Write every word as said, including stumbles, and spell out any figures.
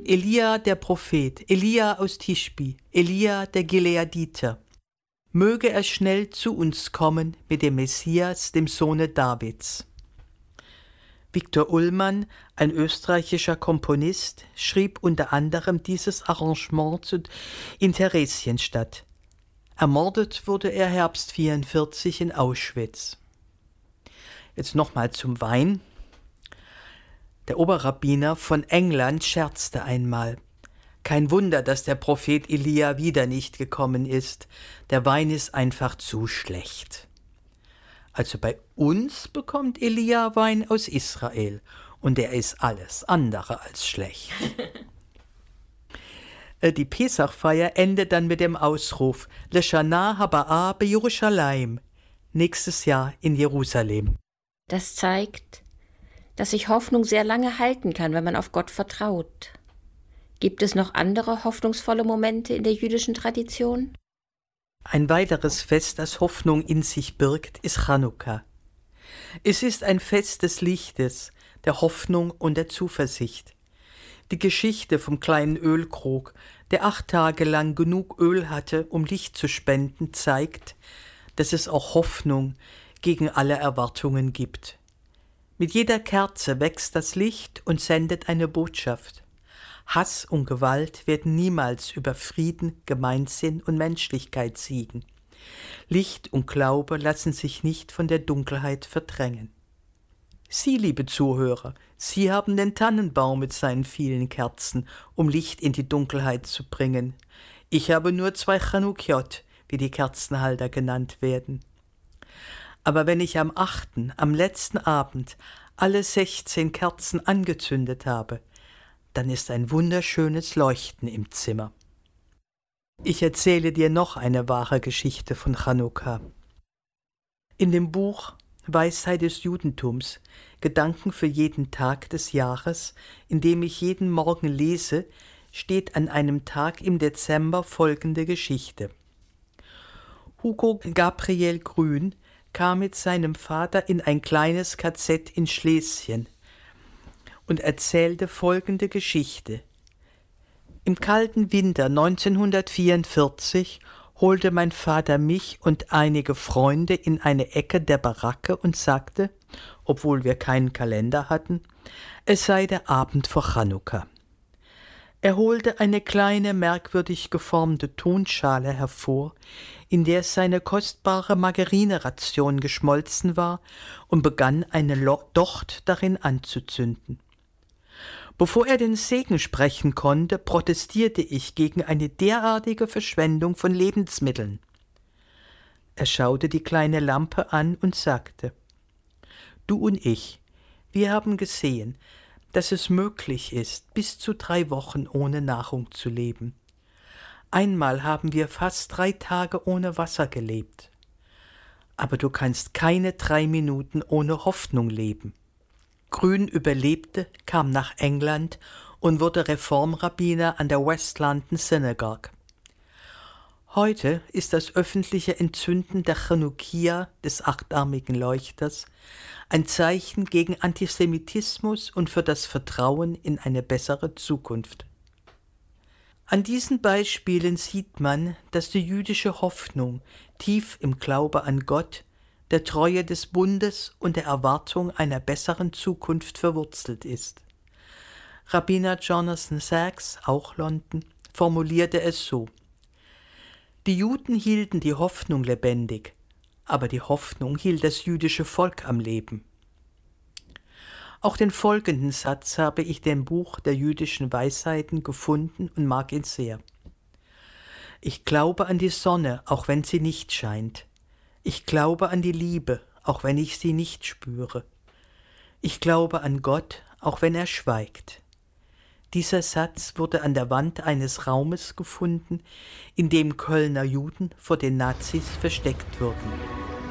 Elia der Prophet, Elia aus Tischbi, Elia der Gileaditer. Möge er schnell zu uns kommen mit dem Messias, dem Sohne Davids. Viktor Ullmann, ein österreichischer Komponist, schrieb unter anderem dieses Arrangement in Theresienstadt. Ermordet wurde er Herbst vierundvierzig in Auschwitz. Jetzt nochmal zum Wein. Der Oberrabbiner von England scherzte einmal. Kein Wunder, dass der Prophet Elia wieder nicht gekommen ist. Der Wein ist einfach zu schlecht. Also bei uns bekommt Elia Wein aus Israel und er ist alles andere als schlecht. Die Pesachfeier endet dann mit dem Ausruf Leshana Habaa beYerushalayim, nächstes Jahr in Jerusalem. Das zeigt, dass sich Hoffnung sehr lange halten kann, wenn man auf Gott vertraut. Gibt es noch andere hoffnungsvolle Momente in der jüdischen Tradition? Ein weiteres Fest, das Hoffnung in sich birgt, ist Chanukka. Es ist ein Fest des Lichtes, der Hoffnung und der Zuversicht. Die Geschichte vom kleinen Ölkrug, der acht Tage lang genug Öl hatte, um Licht zu spenden, zeigt, dass es auch Hoffnung gegen alle Erwartungen gibt. Mit jeder Kerze wächst das Licht und sendet eine Botschaft. Hass und Gewalt werden niemals über Frieden, Gemeinsinn und Menschlichkeit siegen. Licht und Glaube lassen sich nicht von der Dunkelheit verdrängen. Sie, liebe Zuhörer, Sie haben den Tannenbaum mit seinen vielen Kerzen, um Licht in die Dunkelheit zu bringen. Ich habe nur zwei Chanukiot, wie die Kerzenhalter genannt werden. Aber wenn ich am achten, am letzten Abend, alle sechzehn Kerzen angezündet habe, dann ist ein wunderschönes Leuchten im Zimmer. Ich erzähle dir noch eine wahre Geschichte von Chanukka. In dem Buch Weisheit des Judentums, Gedanken für jeden Tag des Jahres, in dem ich jeden Morgen lese, steht an einem Tag im Dezember folgende Geschichte. Hugo Gabriel Grün kam mit seinem Vater in ein kleines K Z in Schlesien und erzählte folgende Geschichte. Im kalten Winter neunzehnhundertvierundvierzig holte mein Vater mich und einige Freunde in eine Ecke der Baracke und sagte, obwohl wir keinen Kalender hatten, es sei der Abend vor Chanukka. Er holte eine kleine, merkwürdig geformte Tonschale hervor, in der seine kostbare Margarineration geschmolzen war, und begann eine Docht darin anzuzünden. Bevor er den Segen sprechen konnte, protestierte ich gegen eine derartige Verschwendung von Lebensmitteln. Er schaute die kleine Lampe an und sagte, »Du und ich, wir haben gesehen, dass es möglich ist, bis zu drei Wochen ohne Nahrung zu leben. Einmal haben wir fast drei Tage ohne Wasser gelebt. Aber du kannst keine drei Minuten ohne Hoffnung leben.« Grün überlebte, kam nach England und wurde Reformrabbiner an der West London Synagogue. Heute ist das öffentliche Entzünden der Chanukia, des achtarmigen Leuchters, ein Zeichen gegen Antisemitismus und für das Vertrauen in eine bessere Zukunft. An diesen Beispielen sieht man, dass die jüdische Hoffnung tief im Glaube an Gott, der Treue des Bundes und der Erwartung einer besseren Zukunft verwurzelt ist. Rabbiner Jonathan Sacks, auch London, formulierte es so: Die Juden hielten die Hoffnung lebendig, aber die Hoffnung hielt das jüdische Volk am Leben. Auch den folgenden Satz habe ich im Buch der jüdischen Weisheiten gefunden und mag ihn sehr. Ich glaube an die Sonne, auch wenn sie nicht scheint. Ich glaube an die Liebe, auch wenn ich sie nicht spüre. Ich glaube an Gott, auch wenn er schweigt. Dieser Satz wurde an der Wand eines Raumes gefunden, in dem Kölner Juden vor den Nazis versteckt wurden.